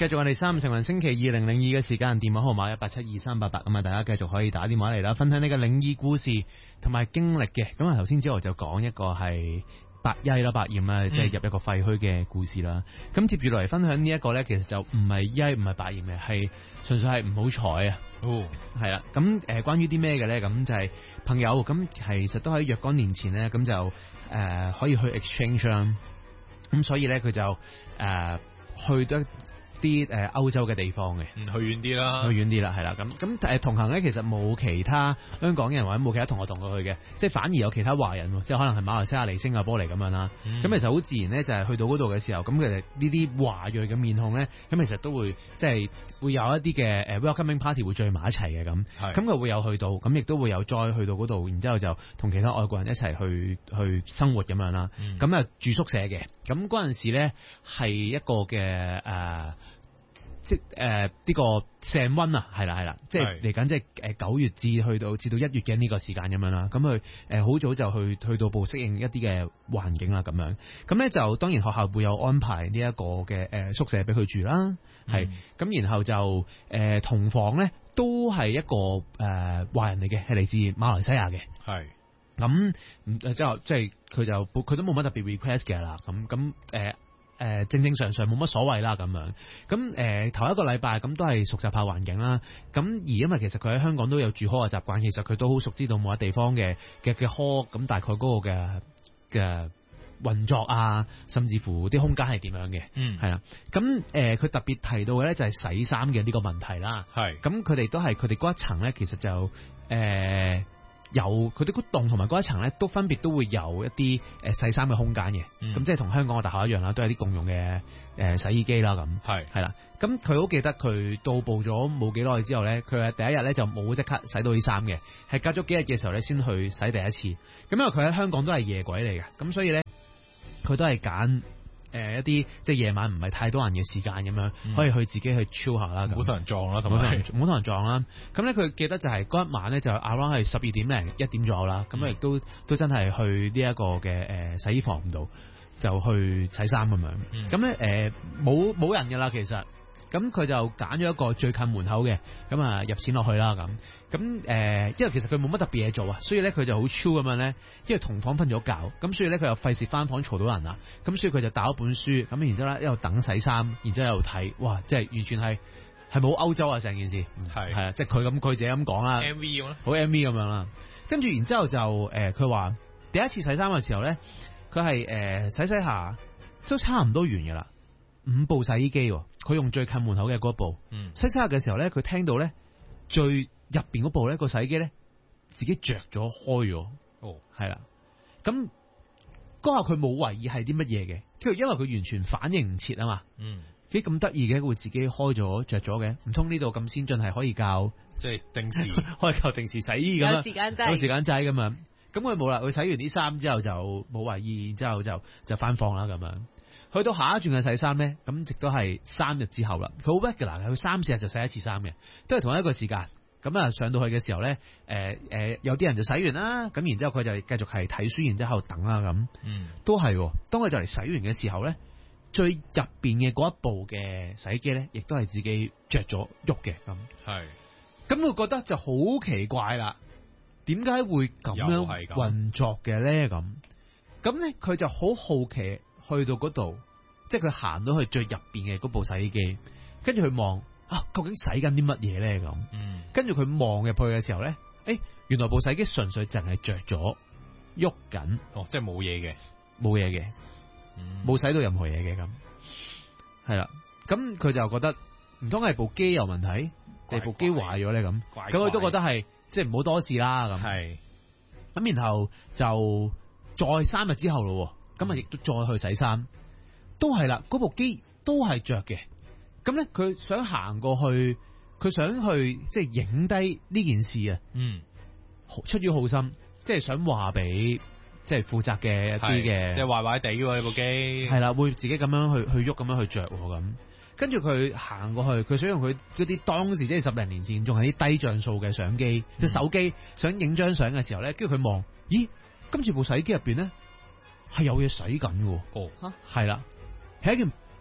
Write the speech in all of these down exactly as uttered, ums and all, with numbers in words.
繼續我哋三五成運星期二零零二嘅時間，電話號碼一八七二三八八，咁啊，大家繼續可以打電話嚟啦，分享呢個靈異故事同埋經歷嘅。咁啊，頭先之後就講一個係百翳啦、百厭啦，即係入一個廢墟嘅故事啦。咁、嗯、接住落嚟分享呢一個咧，其實就唔係翳，唔係百厭嘅，係純粹係唔好彩啊。哦，係啦。咁誒、呃，關於啲咩嘅咧？咁就係朋友，咁其實都喺若干年前咧，咁就誒、呃、可以去 exchange 啦。咁所以咧，佢就誒、呃、去得啲誒歐洲嘅地方嘅， 嗯，去遠啲啦， 去遠啲啦，係啦，咁咁誒同行咧，其實冇其他香港人或者冇其他同學同佢去嘅，即係反而有其他華人，即係可能係馬來西亞嚟新加坡嚟咁樣啦。咁、嗯、其實好自然咧，就係去到嗰度嘅時候，咁其實呢啲華裔嘅面孔咧，咁其實都會即係會有一啲嘅誒 welcoming party 會聚埋一齊嘅咁，咁佢會有去到，咁亦都會有再去到嗰度，然之後就同其他外國人一齊去去生活咁樣啦。咁、嗯、啊住宿舍嘅，咁嗰陣時咧係一個嘅誒。呃即誒呢、呃這個升溫啊，係啦係啦，即係嚟緊即係誒九月至去到至到一月嘅呢個時間咁樣啦。咁佢誒好早就去去到步適應一啲嘅環境啦咁樣。咁咧就當然學校會有安排呢一個嘅誒宿舍俾佢住啦，係咁、嗯、然後就誒、呃、同房咧都係一個誒、呃、華人嚟嘅，係嚟自馬來西亞嘅。係咁誒之後即係佢就佢都冇乜特別 request 嘅啦。咁咁誒。誒、呃，正正常常冇乜所謂啦，咁樣咁誒、呃，頭一個禮拜咁都係熟習下環境啦。咁而因為其實佢喺香港都有住 hall 嘅習慣，其實佢都好熟知道每個地方嘅嘅嘅 hall 咁大概嗰個嘅嘅運作啊，甚至乎啲空間係點樣嘅。嗯，係啦。咁誒，佢、呃、特別提到嘅咧就係洗衫嘅呢個問題啦。係咁，佢哋都係佢哋嗰一層咧，其實就誒。呃有佢哋嗰棟同埋嗰一層咧，都分別都會有一啲誒洗衫嘅空間嘅，咁、嗯、即係同香港嘅大學一樣啦，都係啲共用嘅誒洗衣機啦，咁係係啦。咁佢好記得佢到埗咗冇幾耐之後咧，佢係第一日咧就冇即刻洗到啲衫嘅，係隔咗幾日嘅時候咧先去洗第一次。咁因為佢喺香港都係夜鬼嚟嘅，咁所以咧佢都係揀誒一啲即係夜晚唔係太多人嘅時間咁樣、嗯，可以去自己去 chill 下啦，冇同人撞啦，咁樣冇同人撞啦。咁咧佢記得就係嗰一晚咧就 around 係十二點零一點左右啦。咁、嗯、亦都都真係去呢一個嘅誒洗衣房度就去洗衫咁樣。咁咧誒冇冇人噶啦其實。咁佢就揀咗一個最近門口嘅，咁啊入錢落去啦咁。咁誒、呃，因為其實佢冇乜特別嘢做啊，所以咧佢就好 chill 咁樣咧。因為同房瞓咗覺，咁所以咧佢又費事翻房嘈到人啦。咁所以佢就打一本書，咁然之後咧一路等洗衫，然之後一路睇，哇！即係完全係係冇歐洲啊成件事，係係啊，即係佢咁佢自己咁講啦 ，M V 咁啦，好 M V 咁樣啦。跟住然之後就誒，佢、呃、話第一次洗衫嘅時候咧，佢係誒洗洗下都差唔多完噶啦。五部洗衣機，佢用最近門口嘅嗰部，嗯、洗洗下嘅時候咧，佢聽到咧最入邊嗰部咧個洗衣機咧自己着咗開咗，哦，係啦，咁嗰下佢冇懷疑係啲乜嘢嘅，因為因為佢完全反應唔切啊嘛，嗯，幾咁得意嘅會自己開咗着咗嘅，唔通呢度咁先進係可以教即係定時可以教定時洗衣咁啊？有時間掣，有時間掣咁樣，咁佢冇啦，佢洗完啲衫之後就冇懷疑，然之後就就翻房啦咁樣。去到下一轉嘅洗衫咧，咁直到係三日之後啦。佢好 regular，佢三四日就洗一次衫嘅，都係同一個時間。咁啊上到去嘅時候咧，誒、呃、誒、呃、有啲人就洗完啦，咁然之後佢就繼續係睇書，然之後等啦咁。嗯，都係。當佢就嚟洗完嘅時候咧，最入邊嘅嗰一部嘅洗衣機咧，亦都係自己着咗喐嘅咁。係。咁佢覺得就好奇怪啦，點解會咁樣運作嘅咧？咁咁咧，佢就好好奇。去到嗰度，即係佢行到去最入邊嘅嗰部洗衣機，跟住佢望啊，究竟洗緊啲乜嘢咧咁？嗯，跟住佢望入去嘅時候咧，誒，原來部洗衣機純粹淨係着咗喐緊，哦，即係冇嘢嘅，冇嘢嘅，冇、嗯、洗到任何嘢嘅咁，係啦，咁佢就覺得唔通係部機有問題，定部機壞咗咧咁？咁佢都覺得係即係唔好多事啦咁，係，咁然後就再三日之後咯。咁啊，亦都再去洗衫，都係啦。嗰部機都係着嘅。咁咧，佢想行過去，佢想去即係影低呢件事啊。嗯，出於好心，即係想話俾即係負責嘅一啲嘅，即係壞壞地喎呢部機。係啦，會自己咁樣去去喐，咁樣去着咁。跟住佢行過去，佢想用佢嗰啲當時即係十零年前仲係啲低像素嘅相機，隻、嗯、手機想影張相嘅時候咧，跟住佢望，咦，今次部洗衣機入邊咧？係有嘢洗緊嘅，哦，係啦，係一件白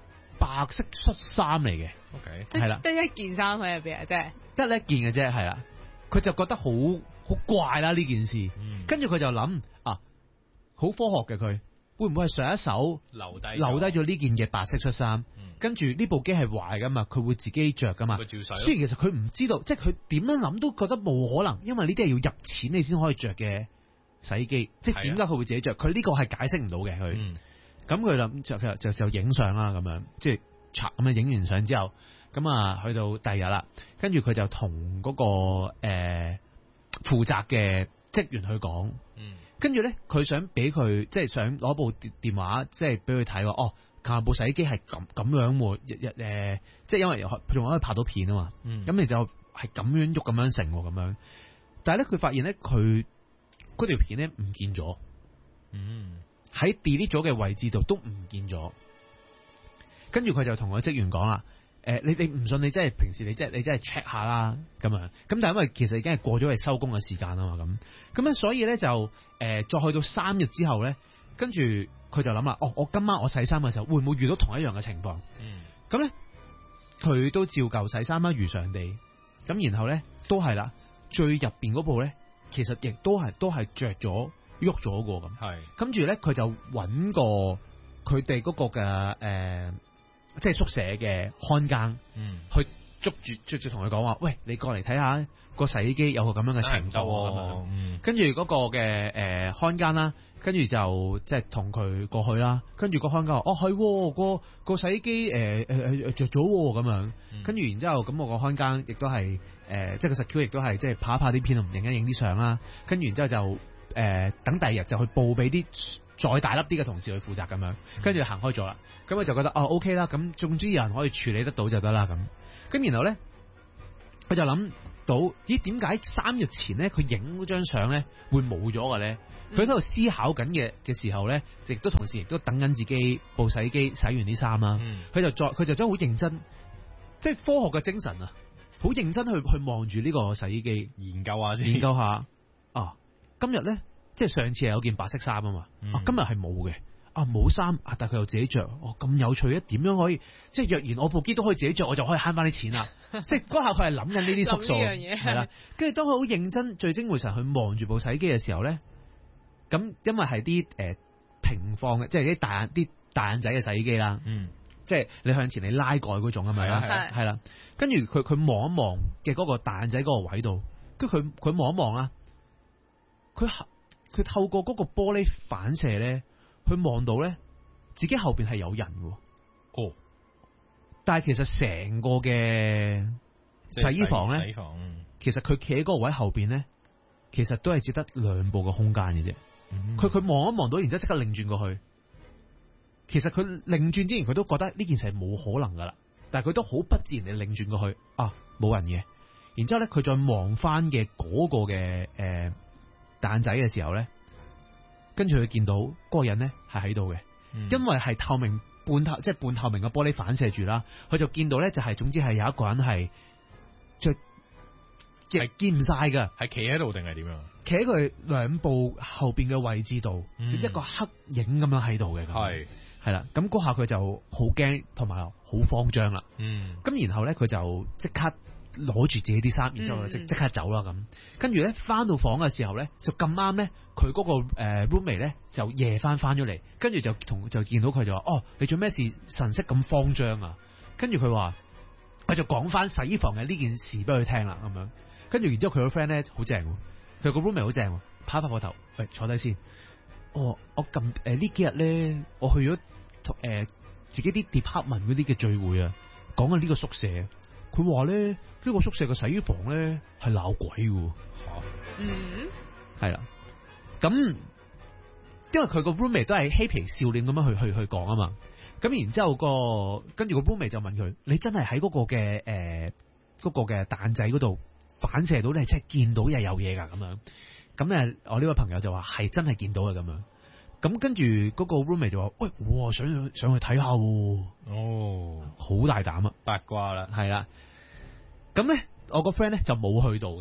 白色恤衫嚟嘅。 OK， 係啦， 得一件衫喺入邊啊，即係得呢一件嘅啫，係啦。佢就覺得好好怪啦呢件事， 嗯、 跟住佢就諗啊，好科學嘅佢，會唔會係上一手留低留低咗呢件嘅白色恤衫？嗯、跟住呢部機係壞噶嘛，佢會自己着噶嘛。 照洗。 雖然其實佢唔知道，即係佢點樣諗都覺得冇可能，因為呢啲係要入錢你先可以着嘅洗衣機，即係點解佢會自己着？佢呢個係解釋唔到嘅佢。咁佢諗就就就就影相啦，咁樣即係拆咁樣影完相之後。咁啊，去到第二日啦，跟住佢就同嗰、嗰個誒負責嘅職員去講，嗯，跟住咧佢想俾佢即係想攞部電電話，即係俾佢睇話，哦，琴日部洗衣機係咁咁樣喎，日日誒，即係因為仲可以拍到片啊嘛，嗯，咁你就係咁樣喐咁樣成咁樣，但係咧佢發現咧佢嗰條片咧唔見咗，嗯，喺 delete 咗嘅位置度都唔見咗，跟住佢就同個職員講啦。誒、呃，你你唔信？你真係平時你真係你真係 check 下啦，咁樣。咁但係因為其實已經係過咗係收工嘅時間啊嘛，咁咁樣所以咧就誒、呃，再去到三日之後咧，跟住佢就諗啦，哦，我今晚我洗衫嘅時候會唔會遇到同一樣嘅情況？嗯，咁咧佢都照舊洗衫啦，如常地。咁然後咧都係啦，最入邊嗰部咧，其實亦都係都係着咗喐咗個咁。係，跟住咧佢就揾個佢哋嗰個嘅誒。呃即係宿舍嘅看更，嗯，去捉住捉住同佢講話，喂，你過嚟睇下個洗衣機有個咁樣嘅程度咁樣，嗯，跟住嗰個嘅誒、呃、看更啦，跟住就即係同佢過去啦，跟住個看更話，哦係，個個洗衣機誒誒誒着咗咁樣，跟住然之後咁我個看更亦都係誒，即係個 security 亦都係即係拍一拍啲片，同影一影啲相啦，跟住然之後就誒、呃、等第二日就去報俾啲再大粒啲嘅同事去負責咁樣，跟住行開咗啦。咁佢就覺得哦 OK 啦，咁總之有人可以處理得到就得啦咁。咁然後咧，佢就諗到，咦？點解三日前咧佢影嗰張相咧會冇咗嘅咧？佢喺度思考緊嘅嘅時候咧，亦都同時亦都等緊自己部洗衣機洗完啲衫啦。佢、嗯、就再佢就將好認真，即係科學嘅精神啊，好認真去去望住呢個洗衣機，研究下先，研究下啊。今日咧。即係上次係有件白色衫啊嘛，嗯、啊今日係冇嘅，啊冇衫啊，但係佢又自己着，哦咁有趣啊！點樣可以？即係若然我部機都可以自己着，我就可以慳翻啲錢啦。即係嗰下佢係諗緊呢啲縮數，係啦。跟住當佢好認真、聚精會神去望住部洗衣機嘅時候咧，咁因為係啲誒平放嘅，即係啲大眼啲大眼仔嘅洗衣機啦，嗯，即係你向前你拉蓋嗰種啊嘛，係啦，係啦。跟住佢佢望一望嘅嗰個大眼仔嗰個位度，跟住佢佢望一望啦，佢佢透過嗰個玻璃反射咧，去望到咧自己後邊係有人嘅。哦，但係其實成個嘅洗衣房咧，其實佢企喺嗰個位後邊咧，其實都係只得兩步嘅空間嘅啫。佢佢望一望到，然之後即刻擰轉過去。其實佢擰轉之前，佢都覺得呢件事係冇可能噶啦，但係佢都好不自然地擰轉過去，啊，冇人嘅。然之後咧，佢再望翻嘅嗰個嘅誒。呃蛋仔嘅時候咧，跟住佢見到嗰個人咧係喺度嘅，嗯、因為係透明半透即係半透明嘅玻璃反射住啦，佢就見到咧就係、是、總之係有一個人係着亦見唔晒㗎，係企喺度定係點樣？企喺佢兩步後邊嘅位置度，嗯、一個黑影咁樣喺度嘅，係係啦，咁嗰下佢就好驚同埋好慌張啦，嗯，咁然後咧佢就即刻。攞住自己啲衫，然之後即即刻走啦咁。跟住咧翻到房嘅時候咧，就咁啱咧，佢嗰個誒 roommate 咧就夜翻翻咗嚟，跟住就同就見到佢就話：哦，你做咩事神色咁慌張啊？跟住佢話，佢就講翻洗衣房嘅呢件事俾佢聽啦，咁樣。跟住然之後佢個 friend 咧好正，佢個 roommate 好正，拍一拍個頭，喂，坐低先。哦，我近誒呢幾日咧，我去咗誒、呃、自己啲 department 嗰啲嘅聚會啊，講緊呢個宿舍。佢話咧呢、這個宿舍嘅洗衣房咧係鬧鬼嘅，吓、啊，嗯，係啦，咁因為佢個 roommate 都係嬉皮笑臉咁樣去去去講啊嘛，咁然之後個跟住個 roommate 就問佢：你真係喺嗰個嘅誒嗰個嘅蛋仔嗰度反射到，你係真係見到又有嘢噶咁樣？咁誒，我呢位朋友就話係真係見到嘅咁樣。咁跟住嗰個 roommate 就話：喂，哇，想去上去睇下喎。哦，好大膽啊！八卦啦，係啦。咁咧，我個 friend 咧就冇去到嘅，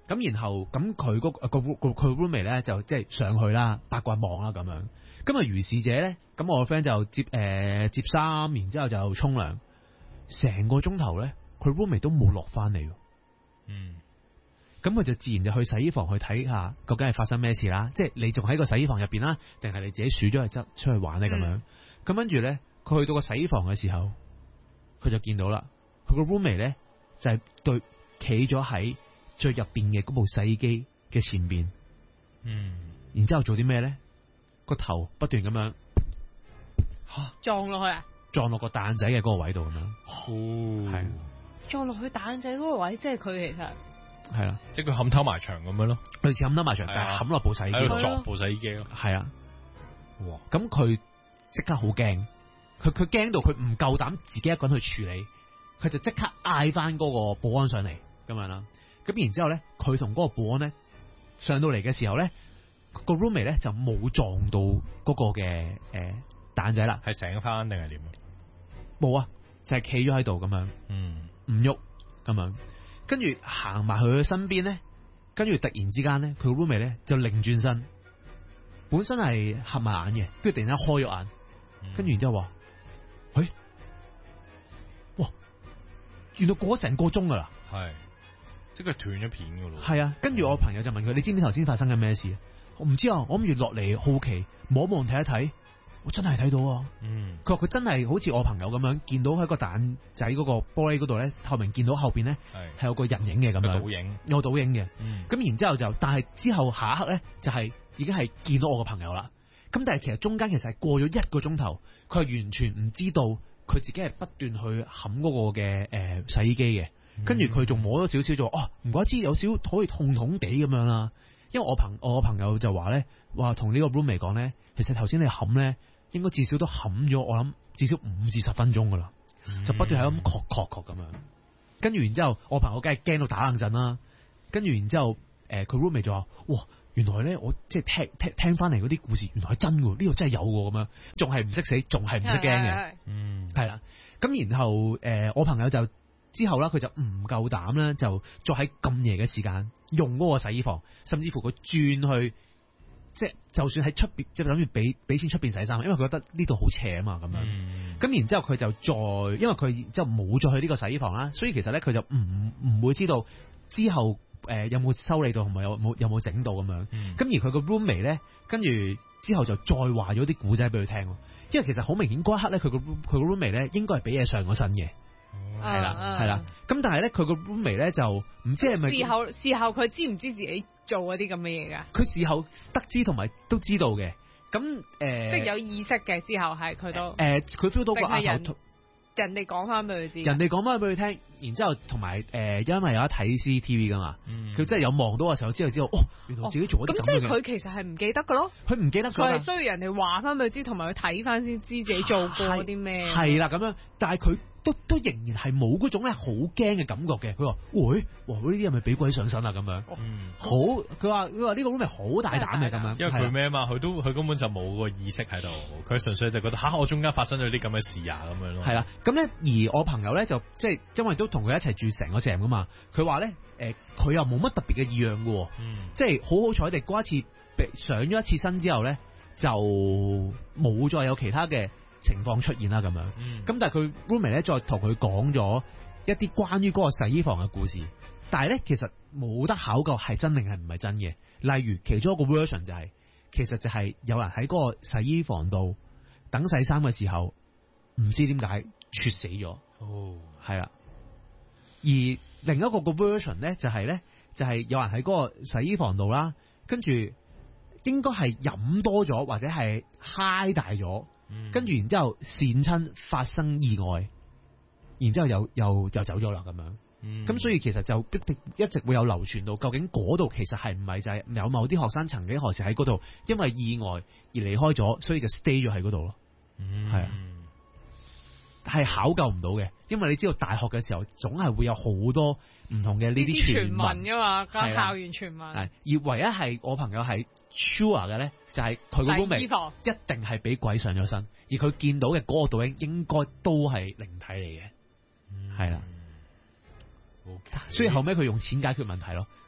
咁然後咁佢嗰個個個佢 roommate 咧就即係上去啦，八卦望啦咁樣。咁啊如是者咧，咁我個 friend 就接誒、呃、接衫，然之後就沖涼，成個鐘頭咧，佢 roommate 都冇落翻嚟。 嗯。 咁佢就自然就去洗衣房去睇下究竟係發生咩事啦，即係你仲喺個洗衣房入邊啦，定係你自己鼠咗去執出去玩咧咁樣。咁跟住咧，佢去到個洗衣房嘅時候，佢就見到啦，佢個 roommate 咧就係對企咗喺最入邊嘅嗰部洗衣機嘅前邊， 嗯， 然之後做啲咩咧？個頭不斷咁樣吓撞落去啊！ 撞落個蛋仔嘅嗰個位度咁樣， 好係撞落去蛋仔嗰個位，即係佢其實。 係啦， 即係佢冚偷埋牆咁樣咯， 類似冚得埋牆，但係冚落部洗衣機喺度度， 撞部洗衣機咯。 係啊， 哇！ 咁佢即刻好驚，佢佢驚到佢唔夠膽自己一個人去處理，佢就即刻嗌翻嗰個保安上嚟咁樣啦。咁然之後咧，佢同嗰個保安咧上到嚟嘅時候咧，個 roommate 咧就冇撞到嗰個嘅誒蛋仔啦， 係醒翻定係點啊？ 冇啊，就係企咗喺度咁樣， 嗯， 唔喐咁樣。跟住行埋去佢身邊咧，跟住突然之間咧，佢個 roommate 咧就擰轉身，本身係合埋眼嘅，跟住突然間開咗眼，跟住然之後話，誒、欸，哇，原來過咗成個鐘噶啦， 係，即係佢斷咗片噶咯。 係啊，跟住我朋友就問佢，你知唔知頭先發生緊咩事？我唔知啊，我諗住落嚟好奇望一望睇一睇。我真係睇到啊！ 嗯，佢話佢真係好似我朋友咁樣，見到喺個蛋仔嗰個玻璃嗰度咧，透明見到後邊咧係有個人影嘅咁樣， 倒影有倒影嘅。咁、 嗯、 然之後就，但係之後下一刻咧，就係、是、已經係見到我個朋友啦。咁但係其實中間其實係過咗一個鐘頭，佢係完全唔知道佢自己係不斷去冚嗰個嘅誒、呃、洗衣機嘅。跟住佢仲摸咗少少就哦，唔怪之有少可以痛痛地咁樣啦。因為我朋我朋友就話咧，話同呢個 roommate 講咧，其實頭先你冚咧，應該至少都冚咗，我諗至少五至十分鐘噶啦，嗯、就不斷係咁確確確咁樣。跟住然之後，我朋友梗係驚到打冷震啦。跟住然之後，誒、呃，佢 roommate 就話：，哇，原來咧，我即係聽聽聽翻嚟嗰啲故事，原來係真噶，呢度真係有噶咁樣，仲係唔識死，仲係唔識驚嘅。嗯，係啦。咁然後，誒、呃，我朋友就之後啦，佢就唔夠膽啦，就再喺咁夜嘅時間用嗰個洗衣房，甚至乎佢轉去。即係就算喺出邊，即係諗住俾俾錢出邊洗衫，因為佢覺得呢度好邪啊嘛，咁樣。咁、嗯、然之後佢就再，因為佢之後冇再去呢個洗衣房啦，所以其實咧佢就唔唔會知道之後誒、呃、有冇修理到同埋有冇有冇整到咁樣。咁、嗯、而佢個 roommate 咧，跟住之後就再話咗啲古仔俾佢聽，因為其實好明顯嗰一刻咧，佢個佢個 roommate 咧應該係俾嘢上咗身嘅。係啦，係啦，咁但係咧，佢個 roommate 咧就唔知係咪事後事後佢知唔知自己做嗰啲咁嘅嘢噶？ 佢事後得知同埋都知道嘅，咁誒，呃、 即係有意識嘅。之後係佢都誒， 佢、呃、feel 到個額頭。 人哋講翻俾佢知， 人哋講翻俾佢聽，然之後同埋誒，因為有得睇 C C T V 噶嘛，佢、嗯、真係有望到嘅時候，之後知道哦，原來自己做咗啲咁嘅。咁即係佢其實係唔記得噶咯， 佢唔記得咗， 佢係需要人哋話翻俾佢知，同埋佢睇翻先知自己做過啲咩。 係啦，咁樣，但係佢都都仍然係冇嗰種咧好驚嘅感覺嘅。佢話：喂，哇，呢啲係咪俾鬼上身啊？咁樣，嗯、好，佢話佢話呢個 room 係好大膽嘅咁樣， 因為佢咩嘛，佢都佢根本就冇個意識喺度，佢純粹就覺得吓、啊、我中間發生咗啲咁嘅事啊咁樣咯。係啦， 咁咧而我朋友咧就即係因為都同佢一齊住成個成噶嘛，佢話咧誒佢又冇乜特別嘅異樣嘅，嗯、即係好好彩地嗰一次上咗一次身之後咧就冇再有其他嘅情況出現啦咁樣。咁、嗯、但係佢 roommate 咧再同佢講咗一啲關於嗰個洗衣房嘅故事，但係咧其實冇得考究係真定係唔係真嘅。例如其中一個 version 就係、是、其實就係有人喺嗰個洗衣房度等洗衫嘅時候唔知點解猝死咗。哦，係啦。而另一個個 version 咧就係、是、咧就係、是、有人喺嗰個洗衣房度啦，跟住應該係飲多咗或者係嗨大咗，跟住、嗯、然之後跣親發生意外，然之後又又又走咗啦咁樣。咁、嗯、所以其實就一定一直會有流傳到究竟嗰度其實係唔係就係有某啲學生曾經何時喺嗰度因為意外而離開咗，所以就 stay 咗喺嗰度咯。嗯，係啊。係考究唔到嘅，因為你知道大學嘅時候總係會有好多唔同嘅呢啲傳聞噶嘛，校園傳聞。係而唯一係我朋友係 sure 嘅咧，就係佢個 roommate 一定係俾鬼上咗身，而佢見到嘅嗰個倒影應該都係靈體嚟嘅，係啦、嗯。Okay. 所以後尾佢用錢解決問題咯。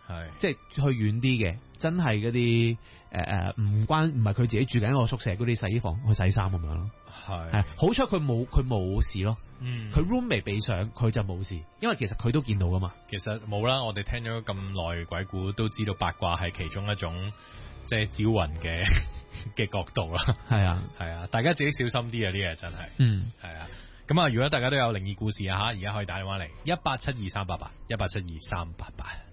係即係去遠啲嘅，真係嗰啲誒誒唔關唔係佢自己住緊一個宿舍嗰啲洗衣房去洗衫咁樣咯。 係係好彩佢冇佢冇事咯。 嗯， 佢 roommate 被上佢就冇事，因為其實佢都見到噶嘛。 其實冇啦，我哋聽咗咁耐鬼故，都知道八卦係其中一種即係招魂嘅嘅角度啦。 係啊， 係啊，大家自己小心啲啊！呢嘢真係， 嗯， 係啊。咁啊，如果大家都有靈異故事啊吓，而家可以打電話嚟一八七二三八八一八七二三八八。